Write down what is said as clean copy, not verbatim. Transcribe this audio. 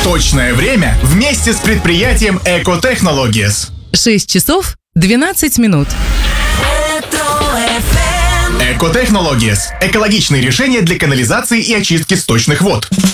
Точное время вместе с предприятием Экотехнологиес. 6 часов 12 минут. Экотехнологиес – экологичные решения для канализации и очистки сточных вод.